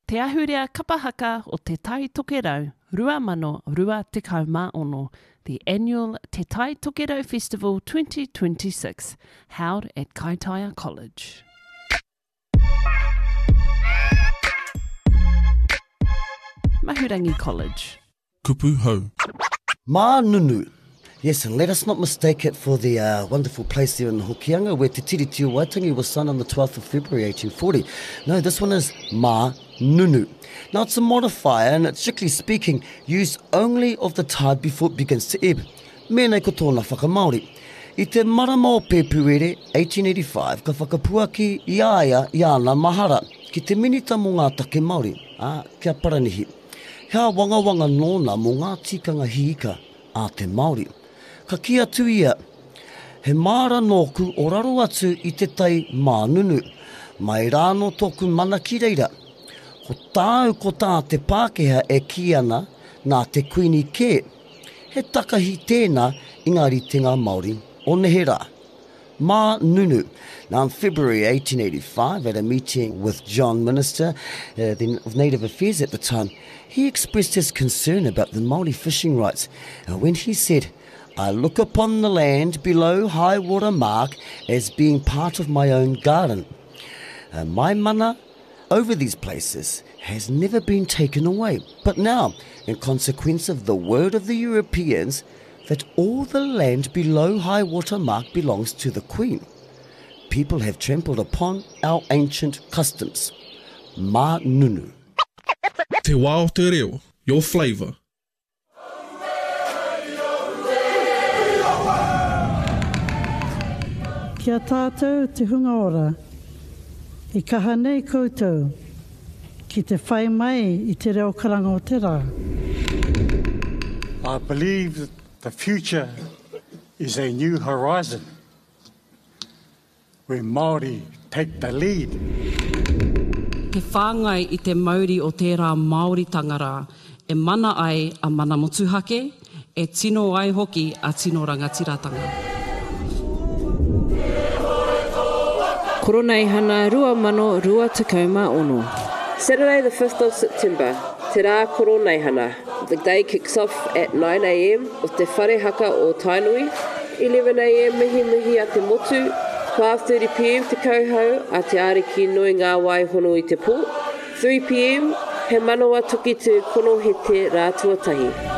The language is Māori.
Te ahurea kapahaka o Te Tai Tokerau, 2026, the annual Te Tai Tokerau Festival 2026, held at Kaitaia College. Mahurangi College. Kupu hau. Mā Nunu. Yes, and let us not mistake it for the wonderful place there in Hokianga where Te Tiriti o Waitangi was signed on the 12th of February 1840. No, this one is Mā Nunu. Now, it's a modifier and it's strictly speaking used only of the tide before it begins to ebb. Mēnei ko tōna whakamaori. I te marama o Pēpuere 1885, ka whakapuaki i aia i ana mahara ki te minita mo ngā take Māori, kia paranihi. Hea wangawanga nōna mo ngā tikanga hiika a te Māori. Ka kia tu ia, he māra nōku o raro atu i te tai Mā Nunu, mai rāno tōku mana ki reira. Ko tāu ko tā te Pākehā e ki ana nā te kuini kē. He takahi tēnā i ngā ritenga Māori o Nehera. Mā Nunu. Now in February 1885, at a meeting with John Minister of Native Affairs at the time, he expressed his concern about the Māori fishing rights when he said, I look upon the land below high water mark as being part of my own garden. My mana over these places has never been taken away. But now, in consequence of the word of the Europeans, that all the land below high water mark belongs to the Queen, people have trampled upon our ancient customs. Mā Nunu. Te wā o te reo, your flavour. Kia tātou te hunga ora, I kaha nei koutou, ki te whai mai I te reo karanga o te rā. I believe that the future is a new horizon, where Māori take the lead. He whāngai I te mauri o tērā Māori tangara, e mana ai a mana motuhake, e tino ai hoki a tino rangatiratanga. Koronei hana 2026. Saturday the 5th of September, te rā koronei hana. The day kicks off at 9 a.m. with te whare haka o Tainui, 11 a.m. mihi a te motu, 12:30 p.m. te kauhau a te ariki nui ngā wai hono I te pō, 3 p.m. he manawa tuki te kono he te rā tuatahi.